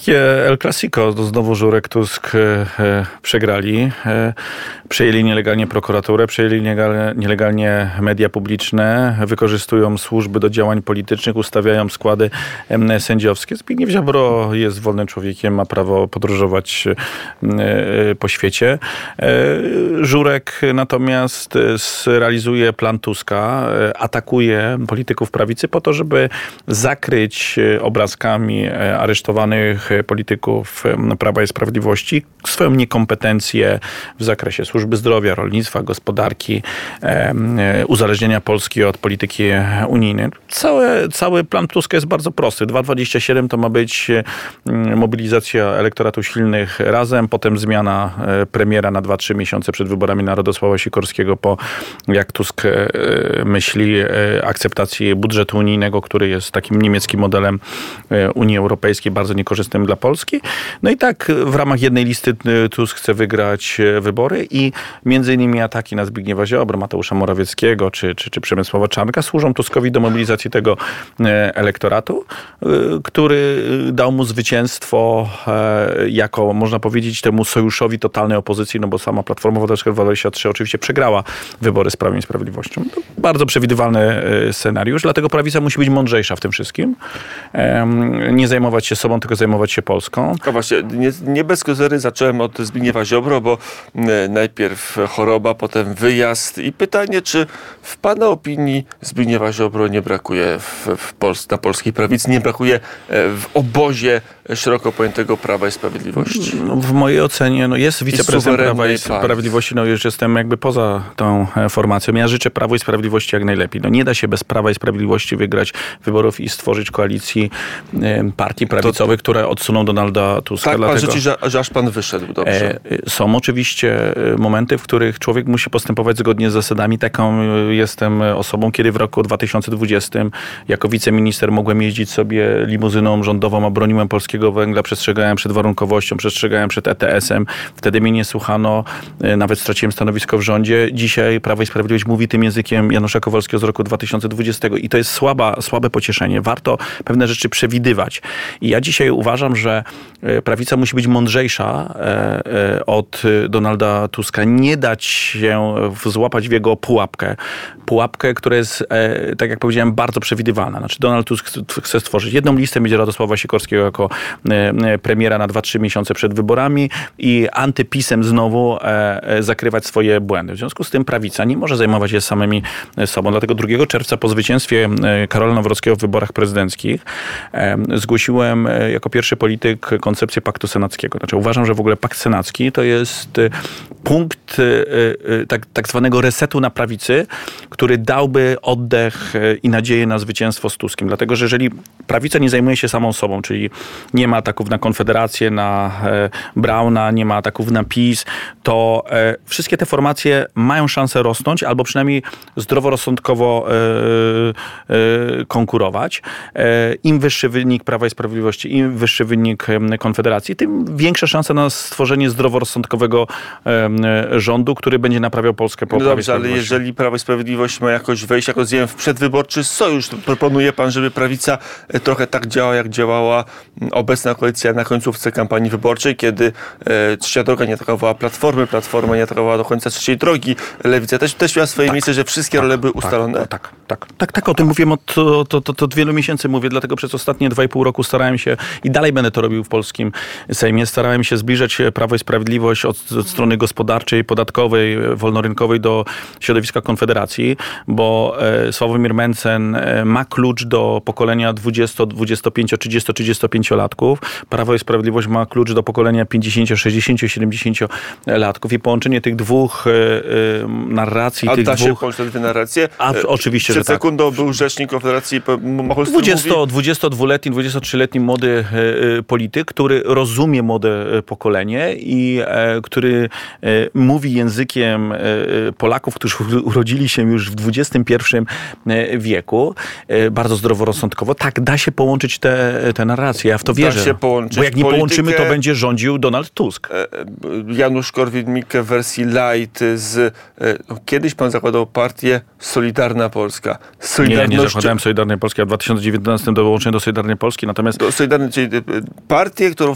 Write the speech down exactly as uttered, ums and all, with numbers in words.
Takie El Clasico, to znowu Żurek, Tusk e, przegrali. E, przejęli nielegalnie prokuraturę, przejęli nielegalnie, nielegalnie media publiczne, wykorzystują służby do działań politycznych, ustawiają składy e, sędziowskie. Zbigniew Ziobro jest wolnym człowiekiem, ma prawo podróżować e, po świecie. E, Żurek natomiast realizuje plan Tuska, e, atakuje polityków prawicy po to, żeby zakryć obrazkami aresztowanych polityków Prawa i Sprawiedliwości swoją niekompetencję w zakresie służby zdrowia, rolnictwa, gospodarki, uzależnienia Polski od polityki unijnej. Cały, cały plan Tuska jest bardzo prosty. dwa dwadzieścia siedem to ma być mobilizacja elektoratu silnych razem, potem zmiana premiera na dwa trzy miesiące przed wyborami na Radosława Sikorskiego po, jak Tusk myśli, akceptacji budżetu unijnego, który jest takim niemieckim modelem Unii Europejskiej, bardzo niekorzystnym dla Polski. No i tak w ramach jednej listy Tusk chce wygrać wybory i między innymi ataki na Zbigniewa Ziobro, Mateusza Morawieckiego czy, czy, czy Przemysława Czarnka służą Tuskowi do mobilizacji tego elektoratu, który dał mu zwycięstwo jako, można powiedzieć, temu sojuszowi totalnej opozycji, no bo sama Platforma Obywatelska dwadzieścia trzy oczywiście przegrała wybory z Prawem i Sprawiedliwością. To bardzo przewidywalny scenariusz, dlatego prawica musi być mądrzejsza w tym wszystkim. Nie zajmować się sobą, tylko zajmować się Polską. A właśnie, nie, nie bez kozery zacząłem od Zbigniewa Ziobro, bo najpierw choroba, potem wyjazd i pytanie, czy w pana opinii Zbigniewa Ziobro nie brakuje w, w Pols- na polskiej prawicy, nie brakuje w obozie szeroko pojętego Prawa i Sprawiedliwości? No, w mojej ocenie no jest wiceprezydent Prawa i Sprawiedliwości, no już jestem jakby poza tą formacją. Ja życzę Prawu i Sprawiedliwości jak najlepiej. No nie da się bez Prawa i Sprawiedliwości wygrać wyborów i stworzyć koalicji e, partii prawicowych, to, które odsuną Donalda Tuska. Tak, Dlatego, pan życzy, że, że aż pan wyszedł, dobrze. E, są oczywiście momenty, w których człowiek musi postępować zgodnie z zasadami. Taką jestem osobą, kiedy w roku dwa tysiące dwudziestym jako wiceminister mogłem jeździć sobie limuzyną rządową, a broniłem polskiego węgla, przestrzegałem przed warunkowością, przestrzegałem przed E T S-em. Wtedy mnie nie słuchano, nawet straciłem stanowisko w rządzie. Dzisiaj Prawo i Sprawiedliwość mówi tym językiem Janusza Kowalskiego z roku dwa tysiące dwudziestego i to jest słaba, słabe pocieszenie. Warto pewne rzeczy przewidywać. I ja dzisiaj uważam, że prawica musi być mądrzejsza od Donalda Tuska. Nie dać się złapać w jego pułapkę. Pułapkę, która jest, tak jak powiedziałem, bardzo przewidywalna. Znaczy Donald Tusk chce stworzyć jedną listę, będzie Radosława Sikorskiego jako premiera na dwa trzy miesiące przed wyborami i antypisem znowu zakrywać swoje błędy. W związku z tym prawica nie może zajmować się samymi sobą. Dlatego drugiego czerwca po zwycięstwie Karola Nawrockiego w wyborach prezydenckich zgłosiłem jako pierwszy polityk koncepcję paktu senackiego. Znaczy uważam, że w ogóle pakt senacki to jest punkt tak, tak zwanego resetu na prawicy, który dałby oddech i nadzieję na zwycięstwo z Tuskiem. Dlatego, że jeżeli prawica nie zajmuje się samą sobą, czyli nie ma ataków na Konfederację, na Brauna, nie ma ataków na PiS, to wszystkie te formacje mają szansę rosnąć albo przynajmniej zdroworozsądkowo konkurować. Im wyższy wynik Prawa i Sprawiedliwości, im wyższy wynik Konfederacji, tym większa szansa na stworzenie zdroworozsądkowego rządu, który będzie naprawiał Polskę po no Prawie dobrze, ale jeżeli Prawo i Sprawiedliwość ma jakoś wejść, jak rozumiem, w przedwyborczy sojusz, to proponuje pan, żeby prawica trochę tak działa, jak działała obecna koalicja na końcówce kampanii wyborczej, kiedy e, Trzecia Droga nie atakowała Platformy, Platforma nie atakowała do końca Trzeciej Drogi, Lewica też, też miała swoje tak, miejsce, że wszystkie tak, role były ustalone. Tak, tak, tak, tak, tak, o tym mówiłem od, to, to, to, to od wielu miesięcy mówię, dlatego przez ostatnie dwa i pół roku starałem się i dalej będę to robił w polskim Sejmie, starałem się zbliżać Prawo i Sprawiedliwość od, od strony gospodarczej, podatkowej, wolnorynkowej do środowiska Konfederacji, bo e, Sławomir Mencen e, ma klucz do pokolenia dwudziesto, dwudziesto pięć, trzydziesto, trzydziestopięciolatków. Prawo i Sprawiedliwość ma klucz do pokolenia pięćdziesiąt, sześćdziesiąt, siedemdziesięciolatków i połączenie tych dwóch e, e, narracji, A tych da dwóch... się połączyć te dwie narracje? A, oczywiście, Przed że sekundą tak. był rzecznik Konfederacji Macholski dwudziesto, dwudziestodwuletni, dwudziestotrzyletni młody e, polityk, który rozumie młode pokolenie i e, który e, mówi językiem e, Polaków, którzy urodzili się już w dwudziestym pierwszym wieku, e, bardzo zdroworozsądkowo. Tak, da się połączyć te, te narracje. Ja w to da wierzę. Się połączyć bo jak nie politykę, połączymy, to będzie rządził Donald Tusk. Janusz Korwin-Mikke w wersji light z... Kiedyś pan zakładał partię Solidarna Polska. Nie, nie zakładałem Solidarnej Polski, a w dwa tysiące dziewiętnastym dołączyłem do Solidarnej Polski, natomiast... Do Solidarnej, czyli partię, którą